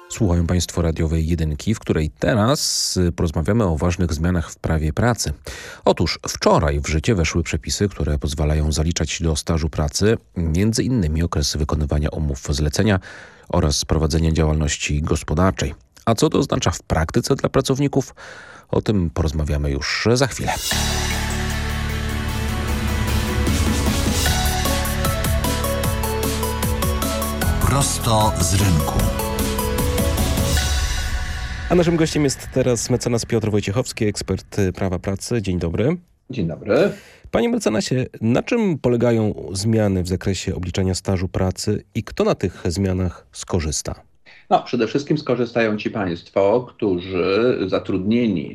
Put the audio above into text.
Słuchają Państwo radiowej jedynki, w której teraz porozmawiamy o ważnych zmianach w prawie pracy. Otóż wczoraj w życie weszły przepisy, które pozwalają zaliczać do stażu pracy m.in. okres wykonywania umów zlecenia oraz prowadzenia działalności gospodarczej. A co to oznacza w praktyce dla pracowników? O tym porozmawiamy już za chwilę. Prosto z rynku. A naszym gościem jest teraz mecenas Piotr Wojciechowski, ekspert prawa pracy. Dzień dobry. Dzień dobry. Panie mecenasie, na czym polegają zmiany w zakresie obliczania stażu pracy i kto na tych zmianach skorzysta? Przede wszystkim skorzystają ci państwo, którzy zatrudnieni